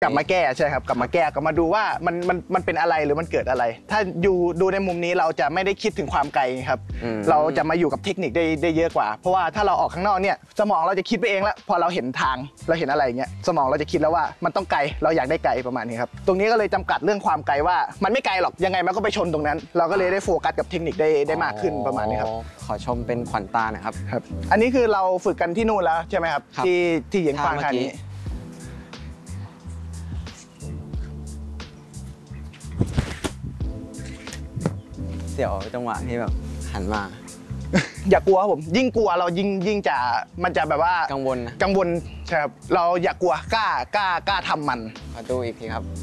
กลับมาแก้ใช่ครับกลับมาแก้กลับมาดูว่ามันเป็นอะไรหรือมันเกิดอะไรถ้าอยู่ดูในมุมนี้เราจะไม่ได้คิดถึงความไกลครับเราจะมาอยู่กับเทคนิคได้เยอะกว่าเพราะว่าถ้าเราออกข้างนอกเนี่ยสมองเราจะคิดไปเองแล้วพอเราเห็นทางเราเห็นอะไรเงี้ยสมองเราจะคิดแล้วว่ามันต้องไกลเราอยากได้ไกลประมาณนี้ครับตรงนี้ก็เลยจำกัดเรื่องความไกลว่ามันไม่ไกลหรอกยังไงมันก็ไปชนตรงนั้นเราก็เลยได้โฟกัสกับเทคนิคได้มากขึ้นประมาณนี้ครับขอชมเป็นขวัญตาหน่อยครับอันนี้คือเราฝึกกันที่นู่นแล้วใช่ไหมครับที่เหยียงฟางท่านี้เดี๋ยวจังหวะที่แบบหันมาอย่ากลัวครับผมยิ่งกลัวเรายิ่งจะมันจะแบบว่ากังวลใช่ครับเราอย่ากลัวกล้าทำมันขอดูอีกทีครับ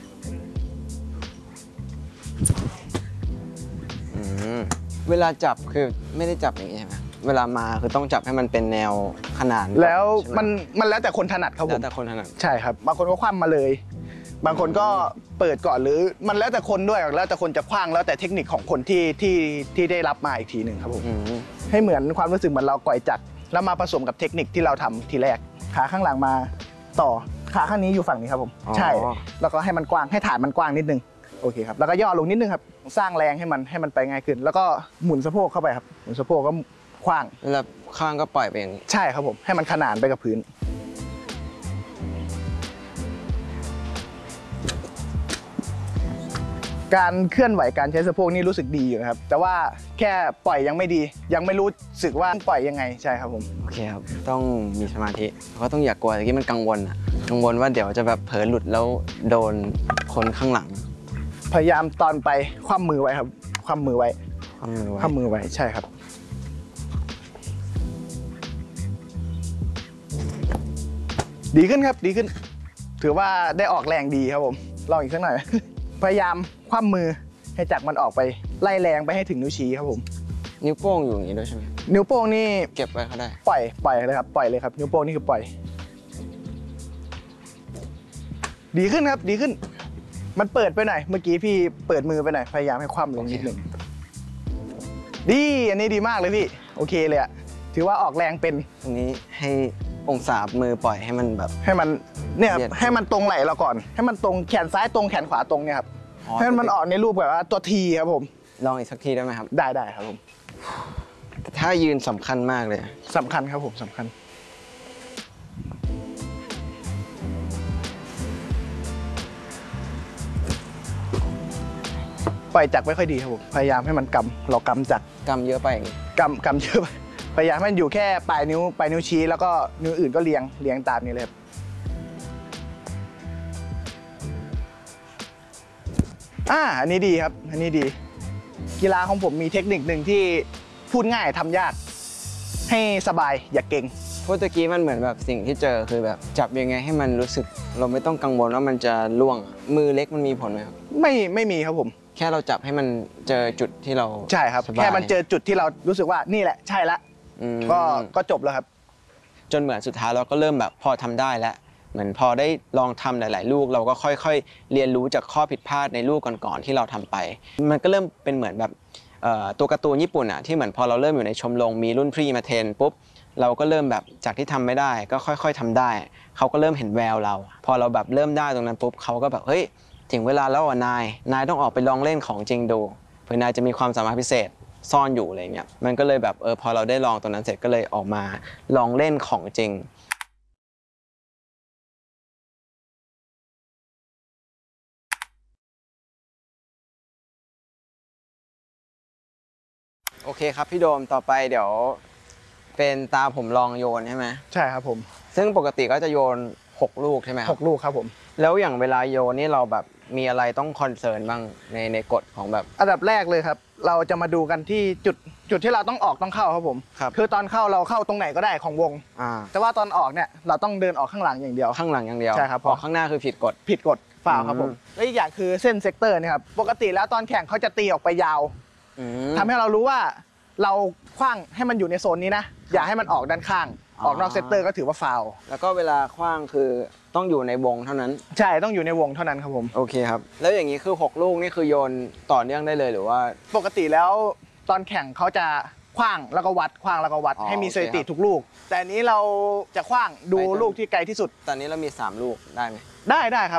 เวลาจับคือไม่ได้จับอย่างนี้ใช่ไหมเวลามาคือต้องจับให้มันเป็นแนวขนานแล้วมันแล้วแต่คนถนัดครับผมแล้วแต่คนถนัดใช่ครับบางคนก็คว่ำมาเลยบางคนก็เปิดก่อนหรือมันแล้วแต่คนด้วยแล้วแต่คนจะคว้างแล้วแต่เทคนิคของคนที่ได้รับมาอีกทีหนึ่งครับผมให้เหมือนความรู้สึกเหมือนเราก่อยจักรแล้วมาผสมกับเทคนิคที่เราทำทีแรกขาข้างหลังมาต่อขาข้างนี้อยู่ฝั่งนี้ครับผมใช่แล้วก็ให้มันกว้างให้ฐานมันกว้างนิดนึงโอเคครับแล้วก็ย่อลงนิดนึงครับสร้างแรงให้มันไปง่ายขึ้นแล้วก็หมุนสะโพกเข้าไปครับหมุนสะโพกก็คว้างแล้วข้างก็ปล่อยไปอย่างนี้ใช่ครับผมให้มันขนานไปกับพื้นการเคลื่อนไหวการใช้สะโพกนี่รู้สึกดีอยู่นะครับแต่ว่าแค่ปล่อยยังไม่ดียังไม่รู้สึกว่าปล่อยยังไงใช่ครับผมโอเคครับต้องมีสมาธิก็ต้องอย่ากลัวแต่ที่มันกังวลว่าเดี๋ยวจะแบบเผลอหลุดแล้วโดนคนข้างหลังพยายามตอนไปคว่ำมือไว้ครับคว่ำมือไว้ใช่ครับดีขึ้นครับดีขึ้นถือว่าได้ออกแรงดีครับผมลองอีกสักหน่อยพยายามคว่ำมือให้จักรมันออกไปไล่แรงไปให้ถึงนิ้วชี้ครับผมนิ้วโป้งอยู่อย่างนี้ด้วยใช่ไหมนิ้วโป้งนี่เก็บไว้เขาได้ปล่อยเลยครับปล่อยเลยครับนิ้วโป้งนี่คือปล่อยดีขึ้นครับดีขึ้นมันเปิดไปหน่อยเมื่อกี้พี่เปิดมือไปหน่อยพยายามให้คว่ำลงนิดหนึ่งดีอันนี้ดีมากเลยพี่โอเคเลยอะถือว่าออกแรงเป็นอันนี้ให้องศามือปล่อยให้มันแบบให้มันเนี่ยให้มันตรงไหล่เราก่อนให้มันตรงแขนซ้ายตรงแขนขวาตรงเนี่ยครับให้มันออกในรูปแบบว่าตัวทีครับผมลองอีกสักทีได้ไหมครับได้ครับผมถ้ายืนสำคัญมากเลยสำคัญครับผมสำคัญปล่อยจักรไม่ค่อยดีครับผมพยายามให้มันเรากำจักรเยอะไปกำเยอะไปพยายามให้มันอยู่แค่ปลายนิ้วชี้แล้วก็นิ้วอื่นก็เรียงตามนี้เลยครับอันนี้ดีครับอันนี้ดีกีฬาของผมมีเทคนิคหนึ่งที่พูดง่ายทำยากให้สบายอย่าเก่งเพราะตะกี้มันเหมือนแบบสิ่งที่เจอคือแบบจับยังไงให้มันรู้สึกเราไม่ต้องกังวลว่ามันจะล่วงมือเล็กมันมีผลไหมครับไม่มีครับผมแค่เราจับให้มันเจอจุดที่เราใช่ครับแค่มันเจอจุดที่เรารู้สึกว่านี่แหละใช่ละก็จบแล้วครับจนเหมือนสุดท้ายเราก็เริ่มแบบพอทำได้แล้วเหมือนพอได้ลองทำหลายๆลูกเราก็ค่อยๆเรียนรู้จากข้อผิดพลาดในลูกก่อนๆที่เราทำไปมันก็เริ่มเป็นเหมือนแบบตัวการ์ตูนญี่ปุ่นอ่ะที่เหมือนพอเราเริ่มอยู่ในชมรมมีรุ่นพี่มาเทรนปุ๊บเราก็เริ่มแบบจากที่ทำไม่ได้ก็ค่อยๆทำได้เขาก็เริ่มเห็นแววเราพอเราแบบเริ่มได้ตรงนั้นปุ๊บเขาก็แบบเฮ้ยถึงเวลาแล้วนายต้องออกไปลองเล่นของจริงดูเพื่อนายจะมีความสามารถพิเศษซ่อนอยู่อะไรเงี้ยมันก็เลยแบบพอเราได้ลองตรงนั้นเสร็จก็เลยออกมาลองเล่นของจริงโอเคครับพี่โดมต่อไปเดี๋ยวเป็นตาผมลองโยนใช่ไหมใช่ครับผมซึ่งปกติก็จะโยน6ลูกใช่ไหมครับ 6ลูกครับผมแล้วอย่างเวลาโยนนี่เราแบบมีอะไรต้องคอนเซิร์นบ้างในกฎของแบบอันดับแรกเลยครับเราจะมาดูกันที่จุดที่เราต้องออกต้องเข้าครับผมคือตอนเข้าเราเข้าตรงไหนก็ได้ของวงแต่ว่าตอนออกเนี่ยเราต้องเดินออกข้างหลังอย่างเดียวใช่ครับออกข้างหน้าคือผิดกฎฝ่าวครับผมและอีกอย่างคือเส้นเซกเตอร์เนี่ยครับปกติแล้วตอนแข่งเขาจะตีออกไปยาวทำให้เรารู้ว่าเราคว้างให้มันอยู่ในโซนนี้นะอย่าให้มันออกด้านข้างออกนอกเซกเตอร์ก็ถือว่าฟาวแล้วก็เวลาคว้างคือต้องอยู่ในวงเท่านั้นใช่ต้องอยู่ในวงเท่านั้นครับผมโอเคครับแล้วอย่างนี้คือ6ลูกนี่คือโยนต่อเนื่องได้เลยหรือว่าปกติแล้วตอนแข่งเขาจะคว้างแล้วก็วัดให้มีสถิติทุกลูกแต่นี้เราจะคว้างดูลูกที่ไกลที่สุดตอนนี้เรามี3ลูกได้ไหมได้ครับ